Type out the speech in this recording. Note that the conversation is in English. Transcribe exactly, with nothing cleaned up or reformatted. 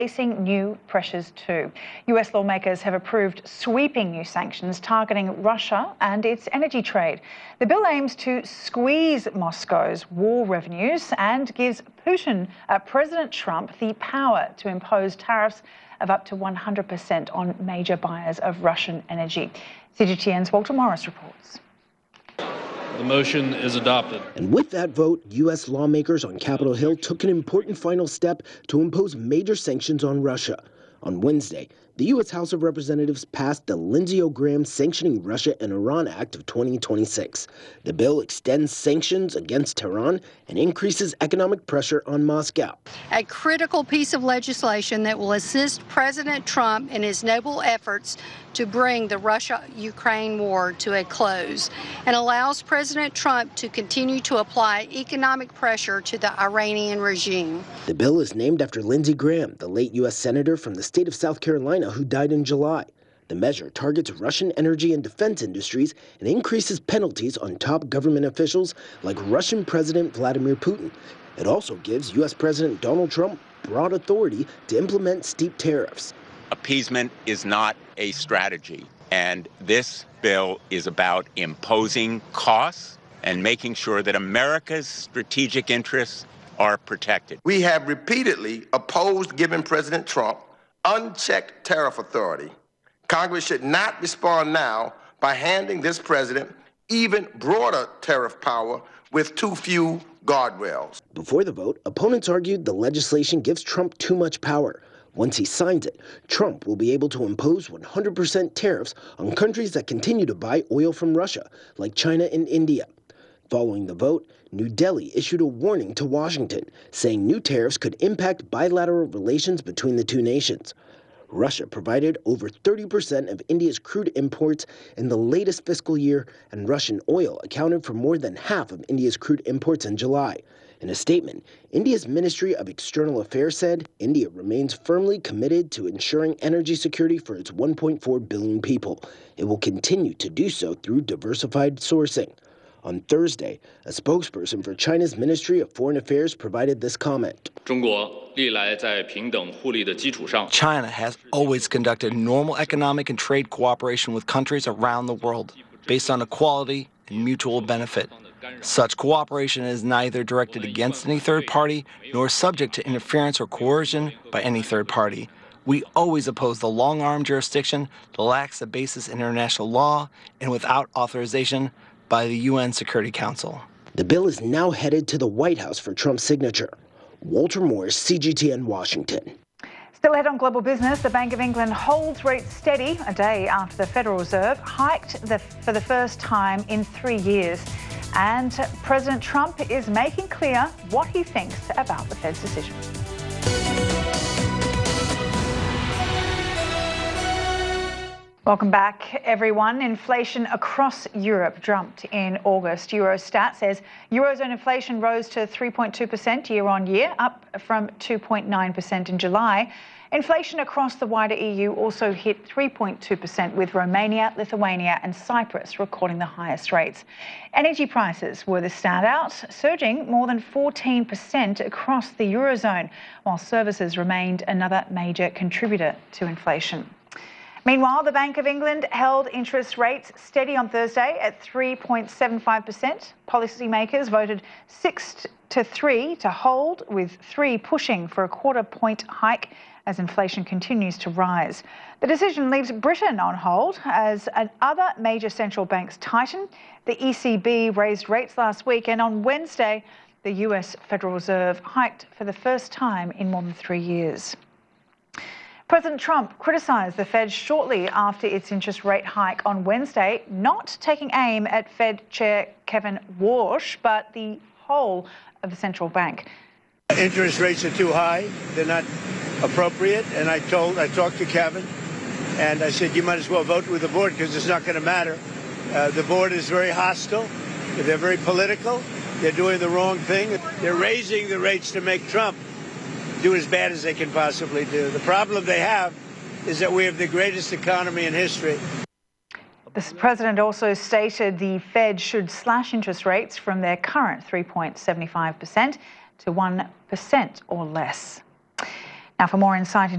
facing new pressures too. U S lawmakers have approved sweeping new sanctions targeting Russia and its energy trade. The bill aims to squeeze Moscow's war revenues and gives Putin, uh, President Trump, the power to impose tariffs of up to one hundred percent on major buyers of Russian energy. C G T N's Walter Morris reports. The motion is adopted. And with that vote, U S lawmakers on Capitol Hill took an important final step to impose major sanctions on Russia. On Wednesday, the U S House of Representatives passed the Lindsey Graham Sanctioning Russia and Iran Act of twenty twenty-six. The bill extends sanctions against Tehran and increases economic pressure on Moscow. A critical piece of legislation that will assist President Trump in his noble efforts to bring the Russia-Ukraine war to a close and allows President Trump to continue to apply economic pressure to the Iranian regime. The bill is named after Lindsey Graham, the late U S senator from the state of South Carolina who died in July. The measure targets Russian energy and defense industries and increases penalties on top government officials like Russian President Vladimir Putin. It also gives U S President Donald Trump broad authority to implement steep tariffs. Appeasement is not a strategy, and this bill is about imposing costs and making sure that America's strategic interests are protected. We have repeatedly opposed giving President Trump unchecked tariff authority. Congress should not respond now by handing this president even broader tariff power with too few guardrails. Before the vote, opponents argued the legislation gives Trump too much power. Once he signs it, Trump will be able to impose one hundred percent tariffs on countries that continue to buy oil from Russia, like China and India. Following the vote, New Delhi issued a warning to Washington, saying new tariffs could impact bilateral relations between the two nations. Russia provided over thirty percent of India's crude imports in the latest fiscal year, and Russian oil accounted for more than half of India's crude imports in July. In a statement, India's Ministry of External Affairs said India remains firmly committed to ensuring energy security for its one point four billion people. It will continue to do so through diversified sourcing. On Thursday, a spokesperson for China's Ministry of Foreign Affairs provided this comment. China has always conducted normal economic and trade cooperation with countries around the world based on equality and mutual benefit. Such cooperation is neither directed against any third party nor subject to interference or coercion by any third party. We always oppose the long-arm jurisdiction that lacks a basis in international law and without authorization by the U N Security Council. The bill is now headed to the White House for Trump's signature. Walter Morris, C G T N, Washington. Still ahead on Global Business, the Bank of England holds rates steady a day after the Federal Reserve hiked the, for the first time in three years. And President Trump is making clear what he thinks about the Fed's decision. Welcome back, everyone. Inflation across Europe jumped in August. Eurostat says Eurozone inflation rose to three point two percent year on year, up from two point nine percent in July. Inflation across the wider E U also hit three point two percent, with Romania, Lithuania and Cyprus recording the highest rates. Energy prices were the standout, surging more than fourteen percent across the Eurozone, while services remained another major contributor to inflation. Meanwhile, the Bank of England held interest rates steady on Thursday at three point seven five percent. Policymakers voted six to three to hold, with three pushing for a quarter point hike as inflation continues to rise. The decision leaves Britain on hold as other major central banks tighten. The E C B raised rates last week, and on Wednesday, the U S Federal Reserve hiked for the first time in more than three years. President Trump criticised the Fed shortly after its interest rate hike on Wednesday, not taking aim at Fed Chair Kevin Warsh, but the whole of the central bank. Interest rates are too high. They're not appropriate. And I told, I talked to Kevin, and I said, you might as well vote with the board because it's not going to matter. Uh, the board is very hostile. They're very political. They're doing the wrong thing. They're raising the rates to make Trump do as bad as they can possibly do. The problem they have is that we have the greatest economy in history. The president also stated the Fed should slash interest rates from their current three point seven five percent to one percent or less. Now, for more insight into